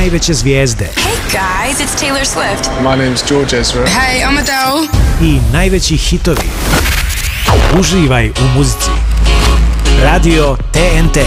najveće zvijezde. Hey guys, it's Taylor Swift. My name's George Ezra. Hey, I'm Adele. I najveći hitovi. Uživaj u muzici. Radio TNT.